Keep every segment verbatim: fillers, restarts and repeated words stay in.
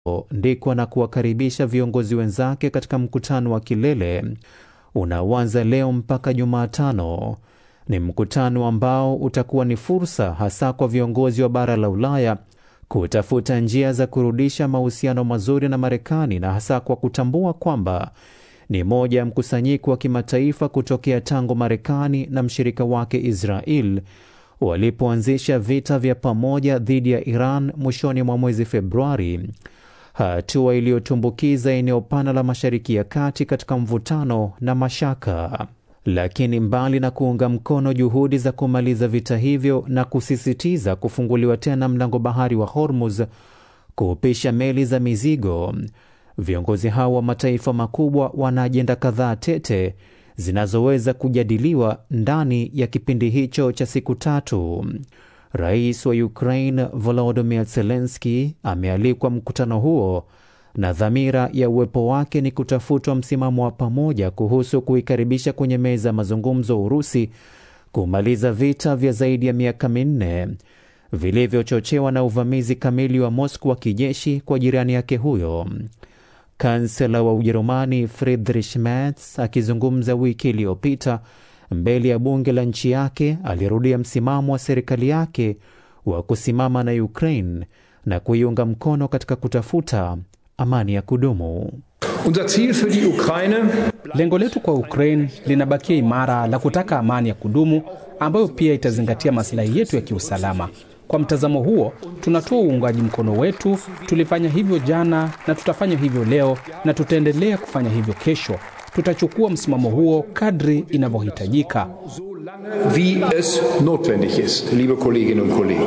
ndiko na kuwakaribisha viongozi wenzake katika mkutano wa kilele unaoanza leo mpaka Jumatano. Ni mkutano ambao utakuwa ni fursa hasa kwa viongozi wa bara la Ulaya kutafuta njia za kurudisha mahusiano mazuri na Marekani, na hasa kwa kutambua kwamba ni moja ya mkusanyiko wa kimataifa kutokea tangu Marekani na mshirika wake Israel walipoanzisha vita vya pamoja dhidi ya Iran mwishoni mwa mwezi Februari, hatua iliyotumbukiza eneo pana la Mashariki ya Kati katika mvutano na mashaka. Lakini mbali na kuunga mkono juhudi za kumaliza vita hivyo na kusisitiza kufunguliwa tena mlango bahari wa Hormuz kupisha meli za mizigo, viongozi hao wa mataifa makubwa wana ajenda kadhaa tete zinazoweza kujadiliwa ndani ya kipindi hicho cha siku tatu. Rais wa Ukraine Volodymyr Zelensky amealikwa mkutano huo, na dhamira ya uwepo wake ni kutafuta msimamo wa pamoja kuhusu kuikaribisha kwenye meza ya mazungumzo Urusi kumaliza vita vya zaidi ya miaka minne vilivyochochewa na uvamizi kamili wa Moscow wa kijeshi kwa jirani yake huyo. Kansela wa Ujerumani Friedrich Merz akizungumza wiki iliyopita mbele ya bunge la nchi yake alirudia msimamo wa serikali yake wa kusimama na Ukraine na kuiunga mkono katika kutafuta amani ya kudumu. Unser Ziel für die Ukraine, lengo letu kwa Ukraine linabakia imara la kutaka amani ya kudumu ambayo pia itazingatia maslahi yetu ya kiusalama. Kwa mtazamo huo, tunatoa uungaji mkono wetu. Tulifanya hivyo jana na tutafanya hivyo leo na tutaendelea kufanya hivyo kesho. Tutachukua msimamo huo kadri inavyohitajika. wie es notwendig ist, liebe Kolleginnen und Kollegen.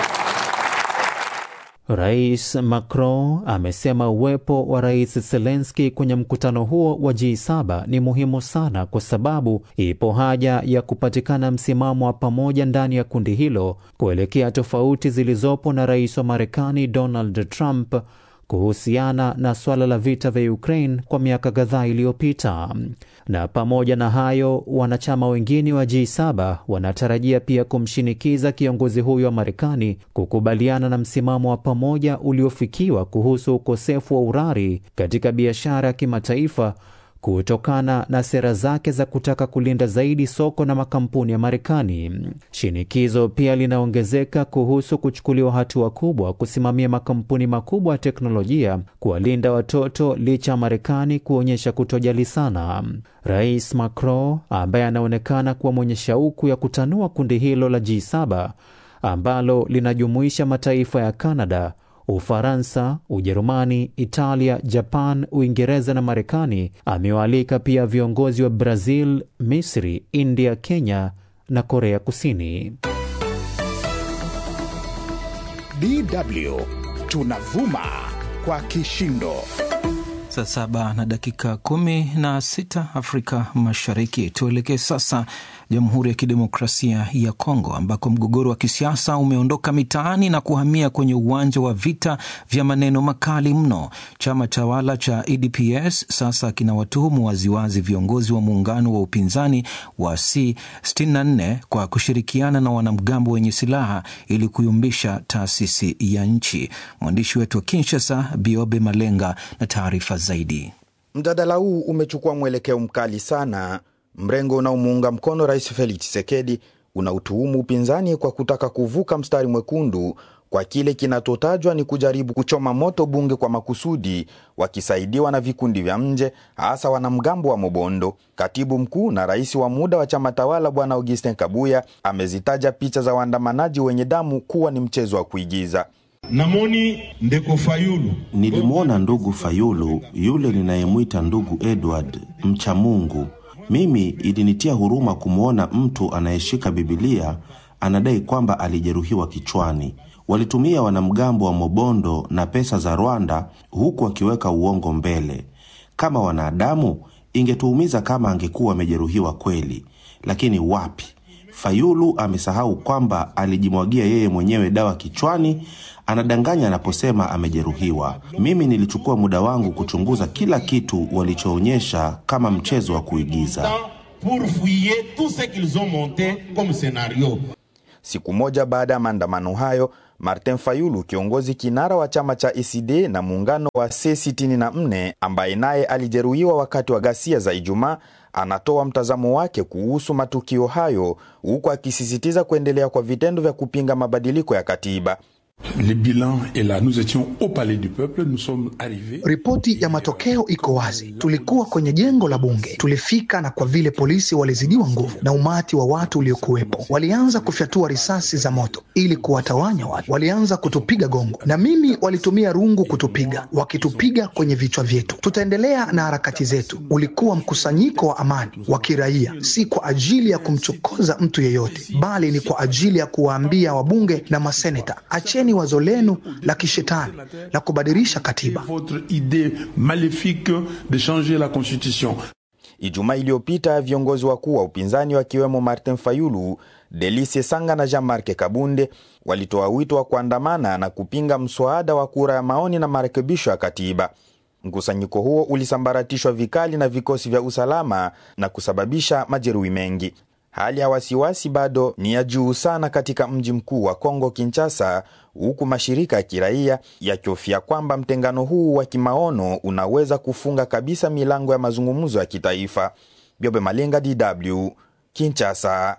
Rais Macron amesema uwepo wa Rais Zelensky kwenye mkutano huo wa G saba ni muhimu sana kwa sababu ipo haja ya kupatikana msimamo wa pamoja ndani ya kundi hilo kuelekea tofauti zilizopo na Rais wa Marekani Donald Trump kuhusiana na swala la vita vya Ukraine kwa miaka kadhaa iliyopita. Na pamoja na hayo, wanachama wengine wa G saba wanatarajia pia kumshinikiza kiongozi huyo wa Marekani kukubaliana na msimamo wa pamoja uliofikiwa kuhusu ukosefu wa urari katika biashara ya kimataifa kutokana na sera zake za kutaka kulinda zaidi soko na makampuni ya Marekani. Shinikizo pia linaongezeka kuhusu kuchukuliwa hatua kubwa kusimamia makampuni makubwa ya teknolojia kuwalinda watoto licha Marekani kuonyesha kutojali sana. Rais Macron, ambaye anaonekana kuwa mwenye shauku ya kutanua kundi hilo la G saba ambalo linajumuisha mataifa ya Canada, Ufaransa, Ujerumani, Italia, Japan, Uingereza na Marekani, amewaalika pia viongozi wa Brazil, Misri, India, Kenya na Korea Kusini. D W tunavuma kwa kishindo. Saa saba na dakika kumi na sita Afrika Mashariki. Tuelekee sasa Jamhuri ya Kidemokrasia ya Kongo ambako mgogoro wa kisiasa umeondoka mitaani na kuhamia kwenye uwanja wa vita vya maneno makali mno. Chama tawala cha U D P S sasa kinawatuhumu waziwazi viongozi wa muungano wa upinzani wa C sitini na nne kwa kushirikiana na wanamgambo wenye silaha ili kuyumbisha taasisi ya nchi. Mwandishi wetu wa Kinshasa Biobe Malenga na taarifa zaidi. Mjadala huu umechukua mwelekeo mkali sana. Mrengo unaomuunga mkono Rais Felix Tshisekedi unautuhumu upinzani kwa kutaka kuvuka mstari mwekundu kwa kile kinatotajwa ni kujaribu kuchoma moto bunge kwa makusudi, wakisaidiwa na vikundi vya nje, hasa wanamgambo wa Mobondo. Katibu mkuu na rais wa muda wa chama tawala Bwana Augustin Kabuya amezitaja picha za waandamanaji wenye damu kuwa ni mchezo wa kuigiza. Namoni ndeko Fayulu. Nilimwona ndugu Fayulu, yule ninayemwita ndugu Edward, mcha Mungu. Mimi ilinitia huruma kumuona mtu anayeshika Biblia anadai kwamba alijeruhiwa kichwani. Walitumia wanamgambo wa Mobondo na pesa za Rwanda huku wakiweka uongo mbele. Kama wanadamu ingetuumiza kama angekuwa amejeruhiwa kweli, lakini wapi. Fayulu amesahau kwamba alijimwagia yeye mwenyewe dawa kichwani. Anadanganya anaposema amejeruhiwa. Mimi nilichukua muda wangu kuchunguza kila kitu walichoonyesha kama mchezo wa kuigiza. Siku moja baada ya maandamano hayo, Martin Fayulu, kiongozi kinara wa chama cha E C D na muungano wa C sitini na nne, ambaye naye alijeruhiwa wakati wa ghasia za Ijumaa, anatoa mtazamo wake kuhusu matukio hayo, huku akisisitiza kuendelea kwa vitendo vya kupinga mabadiliko ya katiba. Le bilan est là. Nous étions au palais du peuple, nous sommes arrivés. Ripoti ya matokeo iko wazi. Tulikuwa kwenye jengo la bunge. Tulifika, na kwa vile polisi walizidiwa nguvu na umati wa watu uliokuwepo, walianza kufyatua risasi za moto ili kuwatawanya watu. Walianza kutupiga gongo, na mimi walitumia rungu kutupiga, wakitupiga kwenye vichwa vyetu. Tutaendelea na harakati zetu. Ulikuwa mkusanyiko wa amani wa kiraia, si kwa ajili ya kumchokoza mtu yeyote, bali ni kwa ajili ya kuwaambia wabunge na maseneta, acheni wazo lenu la kishetani la kubadilisha katiba. Votre idée maléfique de changer la constitution. Ijumaa iliyopita, viongozi wakuu wa upinzani wakiwemo Martin Fayulu, Delice Sanga na Jean-Marc Kabunde walitoa wito wa kuandamana na kupinga mswada wa kura ya maoni na marekebisho ya katiba. Mkusanyiko huo ulisambaratishwa vikali na vikosi vya usalama na kusababisha majeruhi mengi. Hali ya wasiwasi bado ni ya juu sana katika mji mkuu wa Kongo, Kinshasa, huku mashirika ya kiraia yakihofia kwamba mtengano huu wa kimaono unaweza kufunga kabisa milango ya mazungumzo ya kitaifa. Biobe Malenga, D W, Kinshasa.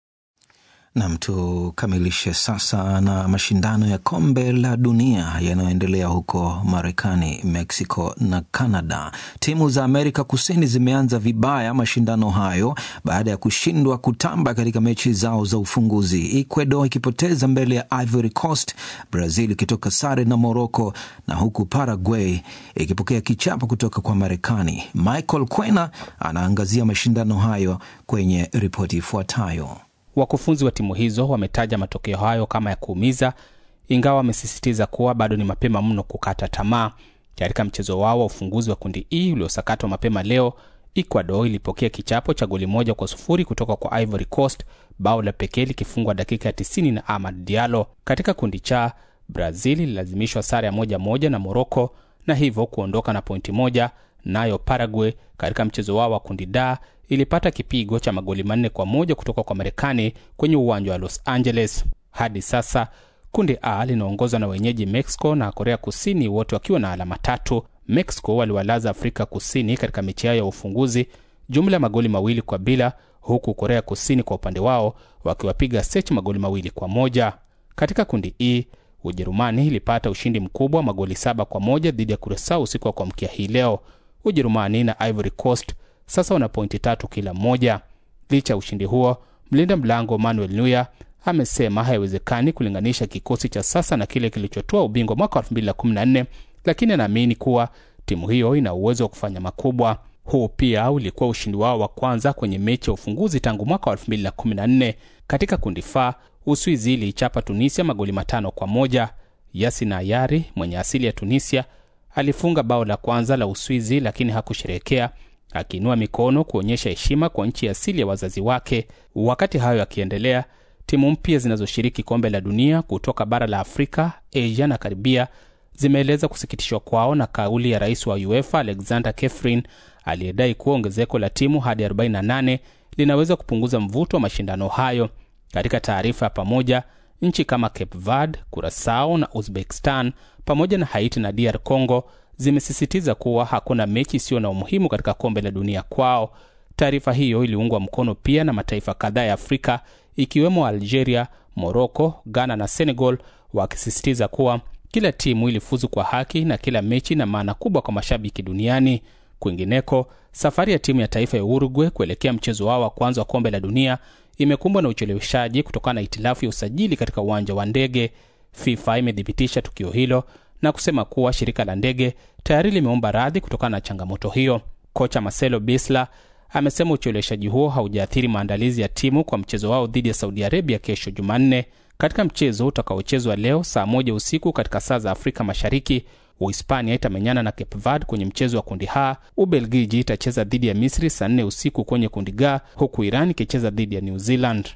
Na mtu kamilishe sasa na mashindano ya kombe la dunia yanayoendelea huko Marekani, Mexico na Canada. Timu za Amerika Kusini zimeanza vibaya mashindano hayo baada ya kushindwa kutamba katika mechi zao za ufunguzi. Ecuador ikipoteza mbele ya Ivory Coast, Brazil ikitoka sare na Morocco, na huku Paraguay ikipokea kichapo kutoka kwa Marekani. Michael Kwena anaangazia mashindano hayo kwenye ripoti ifuatayo. Wakufunzi wa timu hizo wametaja matokeo hayo kama ya kuumiza, ingawa wamesisitiza kuwa bado ni mapema mno kukata tamaa. Katika mchezo wao wa ufunguzi wa kundi E uliosakatwa mapema leo, Ecuador ilipokea kichapo cha goli moja kwa sufuri kutoka kwa Ivory Coast, bao la pekee likifungwa dakika ya tisini na Amad Diallo. Katika kundi cha, Brazil ililazimishwa sare ya moja moja na Morocco na hivyo kuondoka na pointi moja, nayo Paraguay katika mchezo wao wa kundi D ilipata kipigo cha magoli manne kwa moja kutoka kwa Marekani kwenye uwanja wa Los Angeles. Hadi sasa kundi A linaongozwa na wenyeji Mexico na Korea Kusini, wote wakiwa na alama tatu. Mexico waliwalaza Afrika Kusini katika mechi yao ya ufunguzi jumla ya magoli mawili kwa bila, huku Korea Kusini kwa upande wao wakiwapiga Czech magoli mawili kwa moja. Katika kundi E, Ujerumani ilipata ushindi mkubwa magoli saba kwa moja dhidi ya Curaçao usiku wa kuamkia hii leo. Ujerumani na Ivory Coast sasa wana pointi tatu kila moja. Licha ya ushindi huo, mlinda mlango Manuel Neuer amesema haiwezekani kulinganisha kikosi cha sasa na kile kilichotoa ubingwa mwaka elfu mbili kumi na nne, lakini anaamini kuwa timu hiyo ina uwezo wa kufanya makubwa. Huu pia ulikuwa ushindi wao wa kwanza kwenye mechi ya ufunguzi tangu mwaka elfu mbili kumi na nne. Katika kundi F, Uswizi ilichapa Tunisia magoli matano kwa moja. Yasin Ayari mwenye asili ya Tunisia alifunga bao la kwanza la Uswizi, lakini hakusherehekea, akiinua mikono kuonyesha heshima kwa nchi asili ya wazazi wake. Wakati hayo yakiendelea, timu mpya zinazoshiriki kombe la dunia kutoka bara la Afrika, Asia na Karibia zimeeleza kusikitishwa kwao na kauli ya rais wa UEFA Alexander Kefrin aliyedai kuwa ongezeko la timu hadi arobaini na nane linaweza kupunguza mvuto wa mashindano hayo. Katika taarifa ya pamoja, nchi kama Cape Verde, Curaçao na Uzbekistan pamoja na Haiti na D R Congo zimesisitiza kuwa hakuna mechi isiyo na umuhimu katika kombe la dunia kwao. Taarifa hiyo iliungwa mkono pia na mataifa kadhaa ya Afrika ikiwemo Algeria, Morocco, Ghana na Senegal, wakisisitiza kuwa kila timu ilifuzu kwa haki na kila mechi na maana kubwa kwa mashabiki duniani. Kwingineko, safari ya timu ya taifa ya Uruguay kuelekea mchezo wao wa kwanza wa kombe la dunia imekumbwa na ucheleweshaji kutokana na itilafu ya usajili katika uwanja wa ndege. FIFA imedhibitisha tukio hilo na kusema kuwa shirika la ndege tayari limeomba radhi kutokana na changamoto hiyo. Kocha Marcelo Bielsa amesema ucheleweshaji huo haujaathiri maandalizi ya timu kwa mchezo wao dhidi ya Saudi Arabia kesho Jumanne. Katika mchezo utakaochezwa leo saa moja usiku katika saa za Afrika Mashariki, Uhispania itamenyana na Cape Verde kwenye mchezo wa kundi H. Ubelgiji itacheza dhidi ya Misri saa nne usiku kwenye kundi G, huku Iran ikicheza dhidi ya New Zealand.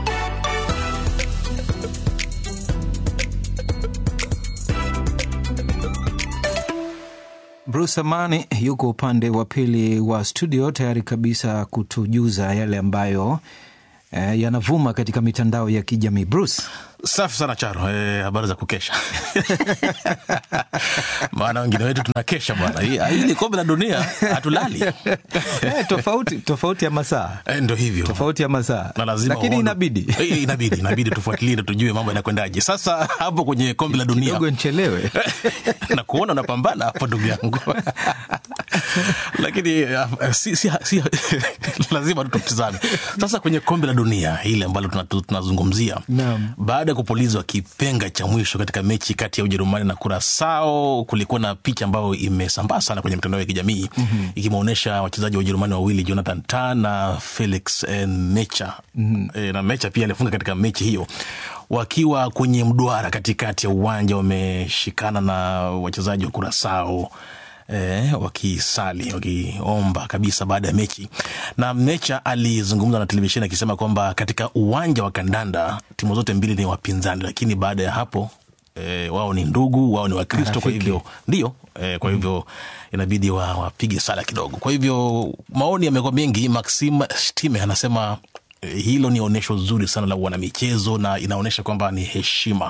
Bruce Amani yuko upande wa pili wa studio tayari kabisa kutujuza yale ambayo eh, yanavuma katika mitandao ya kijamii. Bruce. Safi sana Charo, eh, habari za kukesha. Maana wengine wetu tunakesha bwana. Hili kombe la dunia hatulali. Eh, tofauti tofauti ya masaa. Eh, ndio hivyo. Tofauti ya masaa. Na lazima lakini inabidi. Eh, inabidi, inabidi tufuatilie na tujue mambo yanakwendaje. Sasa hapo kwenye kombe la dunia. Kidogo nichelewe. Na kuona unapambana hapo ndugu yangu. Lakini uh, si, si, si lazima tututizame. Sasa kwenye kombe la dunia ile ambalo tunazungumzia. Naam. Baada kupulizwa kipenga cha mwisho katika mechi kati ya Ujerumani na Curaçao, kulikuwa na picha ambayo imesambaa sana kwenye mitandao ya kijamii, mm-hmm. ikimuonesha wachezaji wa Ujerumani wawili, Jonathan Tah na Felix eh, Mecha. Mm-hmm. E, na Mecha pia alifunga katika mechi hiyo, wakiwa kwenye mduara katikati ya uwanja, wameshikana na wachezaji wa Curaçao. Eh, wakisali, wakiomba kabisa baada ya mechi. Na Mecha alizungumza na televisheni akisema kwamba katika uwanja wa kandanda timu zote mbili ni wapinzani, lakini baada ya hapo eh, wao ni ndugu, wao ni Wakristo, kwa hivyo ndio eh, kwa hivyo mm. inabidi wa, wapige sala kidogo. Kwa hivyo maoni yamekuwa mengi. Maxim Stime anasema eh, hilo ni onesho zuri sana la wanamichezo na inaonesha kwamba ni heshima.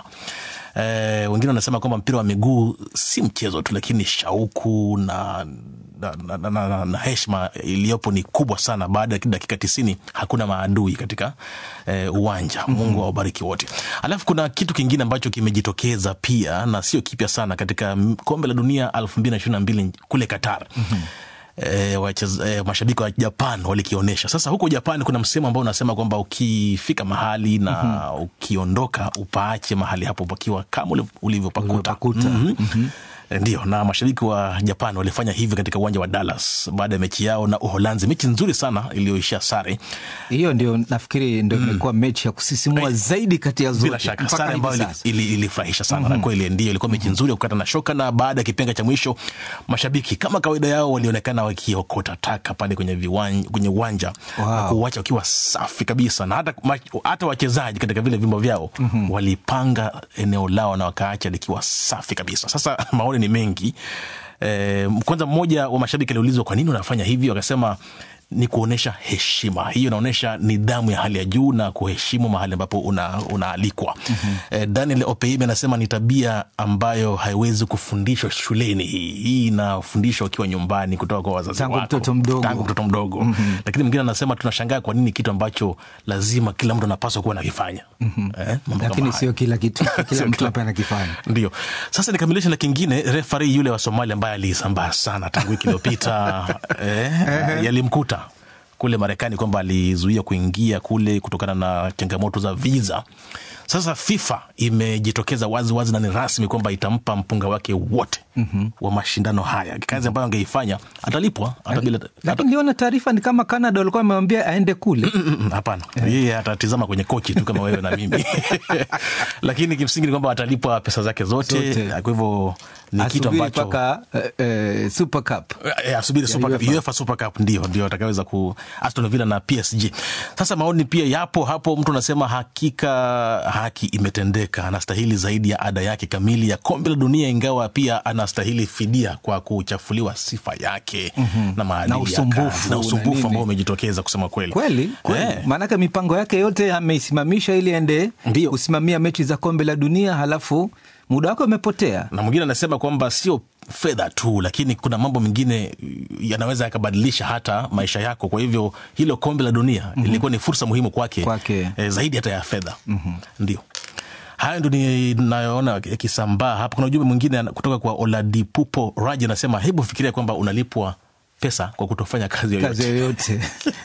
Eh, wengine wanasema kwamba mpira wa miguu si mchezo tu, lakini shauku na na, na, na, na, na heshima iliyopo ni kubwa sana. Baada ya dakika tisini hakuna maadui katika eh, uwanja. Mm-hmm. Mungu awabariki wote. Alafu kuna kitu kingine ambacho kimejitokeza pia na sio kipya sana katika kombe la dunia elfu mbili na ishirini na mbili kule Qatar. Mm-hmm. E, wacheza, e, mashabiki wa Japan walikionesha. Sasa huko Japan kuna msemo ambao unasema kwamba ukifika mahali na mm-hmm. ukiondoka upaache mahali hapo pakiwa kama ulivyopakuta. Mm-hmm. Mm-hmm. Ndio, na mashabiki wa Japan walifanya hivi katika uwanja wa Dallas baada ya mechi yao na Uholanzi, mechi nzuri sana iliyoishia sare. Hiyo ndio nafikiri ndio imekuwa mm. mechi ya kusisimua zaidi kati ya zote. Bila shaka sare ambayo ilifurahisha sana. Mm-hmm. Na kweli ndio ilikuwa mechi nzuri ya kukata na shoka. Na baada ya kipenga cha mwisho, mashabiki kama kawaida yao walionekana wakiokota taka pale kwenye viwanja, kwenye uwanja, wow. na kuacha wakiwa safi kabisa. Na hata hata wachezaji katika vile vyombo vyao mm-hmm. walipanga eneo lao na wakaacha likiwa safi kabisa. Sasa maoni ni mengi. Eh, kwanza mmoja wa mashabiki aliulizwa kwa nini unafanya hivyo, akasema ni kuonesha heshima. Hiyo inaonesha nidhamu ya hali ya juu na kuheshimu mahali ambapo una, unaalikwa. Mm-hmm. Eh, Daniel Opeime anasema ni tabia ambayo haiwezi kufundishwa shuleni. Hii hii inafundishwa ukiwa nyumbani kutoka kwa wazazi tangu wako. Mtoto mdogo. Tangu mtoto mdogo. Mm-hmm. Lakini mwingine anasema tunashangaa kwa nini kitu ambacho lazima kila mtu anapaswa kuwa anakifanya. Mm-hmm. Eh, lakini sio kila kitu kila mtu hapa anakifanya. Ndio. Sasa nikamilisha na kingine, referee yule wa Somalia ambaye alisambaa sana tangu wiki iliyopita eh, yalimkuta kule Marekani kwamba alizuia kuingia kule kutokana na changamoto za visa. Sasa FIFA imejitokeza wazi wazi na ni rasmi kwamba itampa mpunga wake wote mm-hmm. wa mashindano haya. Kazi ambayo angeifanya atalipwa hata bila. Lakini niliona taarifa ni kama Canada walikuwa wamemwambia aende kule. Hapana. Yeye atatizama kwenye kochi tu kama wewe na mimi. Lakini kimsingi ni kwamba atalipwa pesa zake zote. zote. Kwa hivyo ni kitu ambacho paka uh, uh, Super Cup. Eh, asubiri Super Cup, UEFA Super Cup ndio ndio atakaweza ku Aston Villa na P S G. Sasa maoni pia yapo hapo, mtu anasema hakika haki imetendeka, anastahili zaidi ya ada yake kamili ya kombe la dunia, ingawa pia anastahili fidia kwa kuchafuliwa sifa yake. Mm-hmm. na maadili na usumbufu na usumbufu ambao umejitokeza kusema kweli. Kweli, kweli. Eh. Maana mipango yake yote ameisimamisha ili ende kusimamia mechi za kombe la dunia, halafu muda wake umepotea. Na mwingine anasema kwamba sio fedha tu, lakini kuna mambo mengine yanaweza yakabadilisha hata maisha yako. Kwa hivyo hilo kombe la dunia mm-hmm. ilikuwa ni fursa muhimu kwake, kwake. E, zaidi hata ya fedha. Mm-hmm. Ndio. Hayo ndio ninayoona yakisambaa hapa. Kuna ujumbe mwingine kutoka kwa Oladipupo Raji, anasema hebu fikiria kwamba unalipwa pesa kwa kutofanya kazi yoyote. Kazi yoyote.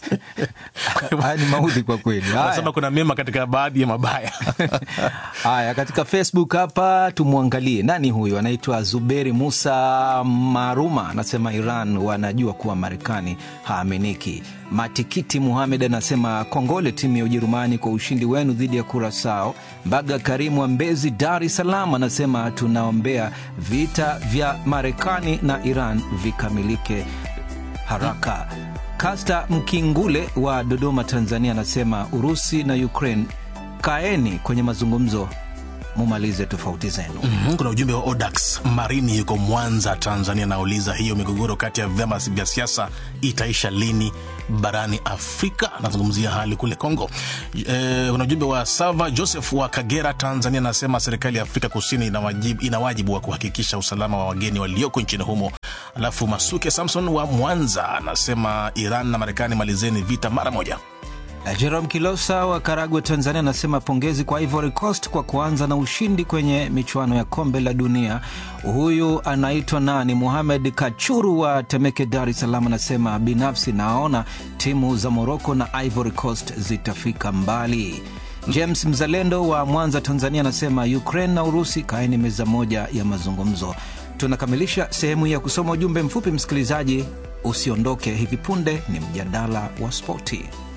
Haya ni maudhi kwa kweli. Anasema kuna mema katika baadhi ya mabaya. Haya, katika Facebook hapa tumuangalie. Nani huyu? Anaitwa Zuberi Musa Maruma, anasema Iran wanajua kuwa Marekani haaminiki. Matikiti Muhammad anasema kongole timu ya Ujerumani kwa ushindi wenu dhidi ya Curaçao. Mbaga Karimu wa Mbezi, Dar es Salaam, anasema tunaombea vita vya Marekani na Iran vikamilike haraka. Kasta Mkingule wa Dodoma, Tanzania, anasema Urusi na Ukraine kaeni kwenye mazungumzo mumalize tofauti zenu. Mm-hmm. Kuna ujumbe wa Odax Marini yuko Mwanza, Tanzania, nauliza hiyo migogoro kati ya vyama vya siasa itaisha lini barani Afrika? Nazungumzia hali kule Kongo. E, kuna ujumbe wa Sava Joseph wa Kagera, Tanzania, nasema serikali ya Afrika Kusini ina wajibu, ina wajibu wa kuhakikisha usalama wa wageni walioko nchini humo. Alafu Masuke Samson wa Mwanza anasema Iran na Marekani malizeni vita mara moja. Jerome Kilosa wa Karagwe, Tanzania, anasema pongezi kwa Ivory Coast kwa kuanza na ushindi kwenye michuano ya kombe la dunia. Huyu anaitwa nani? Mohamed Kachuru wa Temeke, Dar es Salaam, anasema binafsi naona timu za Morocco na Ivory Coast zitafika mbali. James Mzalendo wa Mwanza, Tanzania, anasema Ukraine na Urusi kaeni meza moja ya mazungumzo. Tunakamilisha sehemu ya kusoma ujumbe mfupi. Msikilizaji, usiondoke, hivi punde ni mjadala wa spoti.